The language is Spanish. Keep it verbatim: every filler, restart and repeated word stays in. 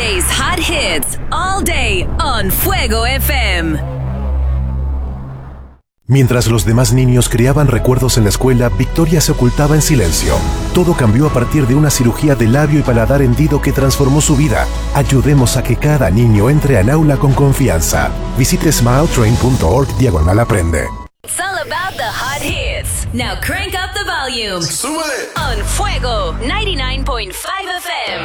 Today's hot hits all day on Fuego F M. Mientras los demás niños creaban recuerdos en la escuela, Victoria se ocultaba en silencio. Todo cambió a partir de una cirugía de labio y paladar hendido que transformó su vida. Ayudemos a que cada niño entre al aula con confianza. Visite smiletrain punto org diagonal aprende. It's all about the hot hits. Now crank up the volume. ¡Súbele! On Fuego ninety-nine point five F M.